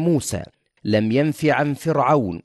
موسى لم ينف عن فرعون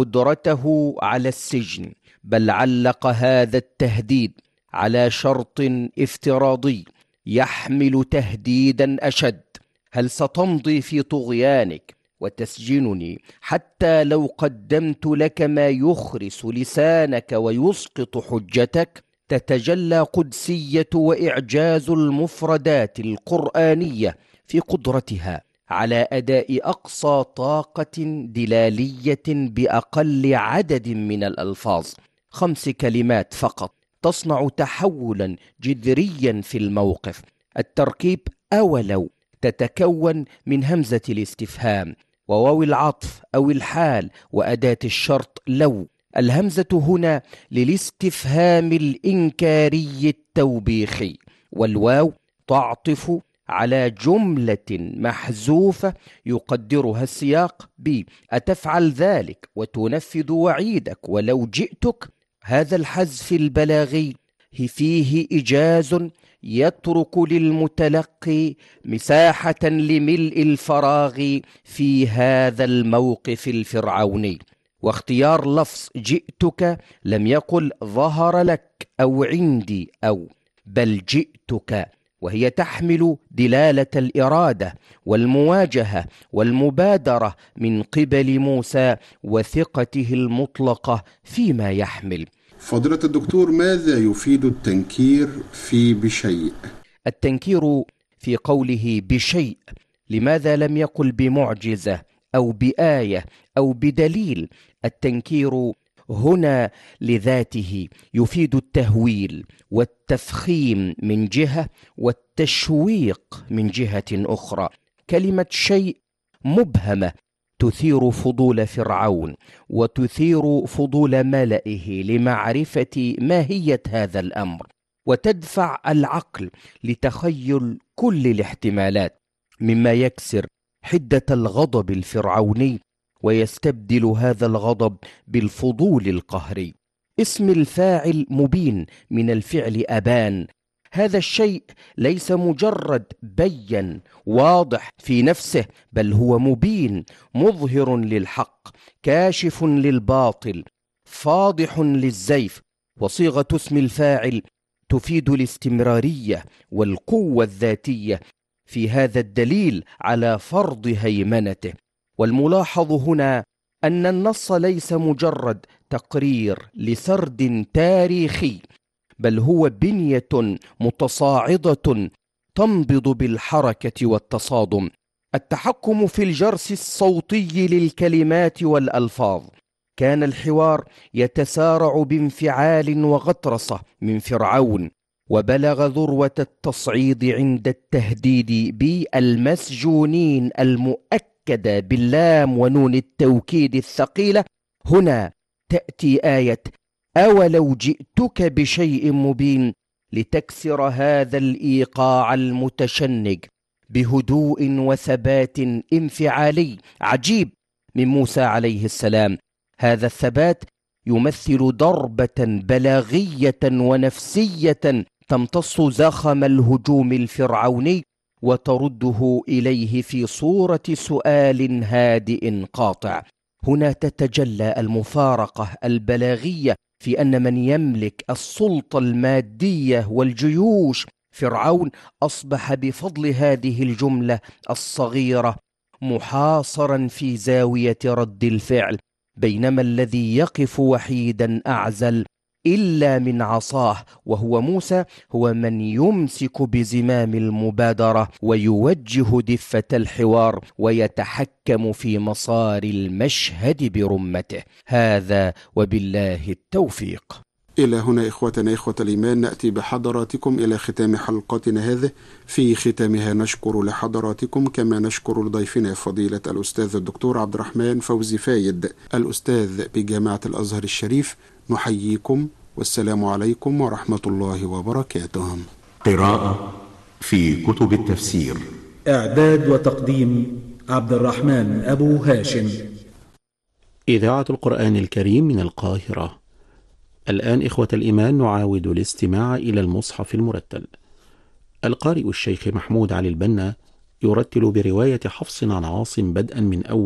قدرته على السجن، بل علق هذا التهديد على شرط افتراضي يحمل تهديدا أشد: هل ستمضي في طغيانك وتسجنني حتى لو قدمت لك ما يخرس لسانك ويسقط حجتك؟ تتجلى قدسية وإعجاز المفردات القرآنية في قدرتها على أداء أقصى طاقة دلالية بأقل عدد من الألفاظ. 5 كلمات فقط تصنع تحولا جذريا في الموقف. التركيب أولو تتكون من همزة الاستفهام وواو العطف أو الحال وأداة الشرط لو. الهمزة هنا للاستفهام الإنكاري التوبيخي، والواو تعطف على جملة محذوفة يقدرها السياق أتفعل ذلك وتنفذ وعيدك ولو جئتك. هذا الحذف البلاغي فيه إيجاز يترك للمتلقي مساحة لملء الفراغ في هذا الموقف الفرعوني. واختيار لفظ جئتك لم يقل ظهر لك أو عندي أو، بل جئتك، وهي تحمل دلالة الإرادة والمواجهة والمبادرة من قبل موسى وثقته المطلقة فيما يحمل. فضيلة الدكتور، ماذا يفيد التنكير في بشيء؟ التنكير في قوله بشيء، لماذا لم يقل بمعجزة أو بآية أو بدليل؟ التنكير هنا لذاته يفيد التهويل والتفخيم من جهة والتشويق من جهة أخرى. كلمة شيء مبهمة تثير فضول فرعون وتثير فضول ملئه لمعرفة ماهية هذا الأمر، وتدفع العقل لتخيل كل الاحتمالات، مما يكسر حدة الغضب الفرعوني ويستبدل هذا الغضب بالفضول القهري. اسم الفاعل مبين من الفعل أبان. هذا الشيء ليس مجرد بين واضح في نفسه، بل هو مبين مظهر للحق كاشف للباطل فاضح للزيف. وصيغة اسم الفاعل تفيد الاستمرارية والقوة الذاتية في هذا الدليل على فرض هيمنته. والملاحظ هنا أن النص ليس مجرد تقرير لسرد تاريخي، بل هو بنية متصاعدة تنبض بالحركة والتصادم. التحكم في الجرس الصوتي للكلمات والألفاظ. كان الحوار يتسارع بانفعال وغطرسة من فرعون، وبلغ ذروة التصعيد عند التهديد بالمسجونين المؤكدة باللام ونون التوكيد الثقيلة. هنا تأتي آية أولو جئتك بشيء مبين لتكسر هذا الإيقاع المتشنج بهدوء وثبات انفعالي عجيب من موسى عليه السلام. هذا الثبات يمثل ضربة بلاغية ونفسية تمتص زخم الهجوم الفرعوني وترده إليه في صورة سؤال هادئ قاطع. هنا تتجلى المفارقة البلاغية في أن من يملك السلطة المادية والجيوش فرعون أصبح بفضل هذه الجملة الصغيرة محاصرا في زاوية رد الفعل، بينما الذي يقف وحيدا أعزل إلا من عصاه وهو موسى هو من يمسك بزمام المبادرة ويوجه دفة الحوار ويتحكم في مسار المشهد برمته. هذا وبالله التوفيق. إلى هنا إخوتنا إخوة الإيمان نأتي بحضراتكم إلى ختام حلقتنا هذه. في ختامها نشكر لحضراتكم كما نشكر لضيفنا فضيلة الأستاذ الدكتور عبد الرحمن فوزي فايد الأستاذ بجامعة الأزهر الشريف. نحييكم والسلام عليكم ورحمة الله وبركاته. قراءة في كتب التفسير، إعداد وتقديم عبد الرحمن أبو هاشم. إذاعة القرآن الكريم من القاهرة. الآن إخوة الإيمان نعاود الاستماع إلى المصحف المرتل. القارئ الشيخ محمود علي البنا يرتل برواية حفص عن عاصم بدءا من أول